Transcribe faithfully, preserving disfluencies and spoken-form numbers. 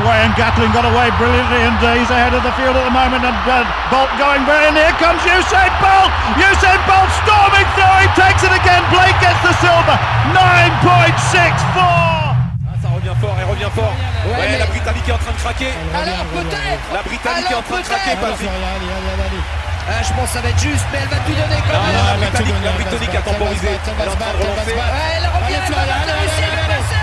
away, and Gatling got away brilliantly, and uh, he's ahead of the field at the moment, and uh, Bolt going very, and here comes Usain Bolt. Usain Bolt storming through, he takes it again. Blake gets the silver, nine point six four. Ah, ça revient fort, elle revient fort. Ouais, ouais, la Britannique est en train de craquer. Alors peut-être. La Britannique est en train de craquer, Patrick. Ah, je pense que ça va être juste, mais elle va tout donner quand même. La Britannique, la Britannique a temporisé. Elle est en train de relancer. Elle revient, elle va réussir à passer.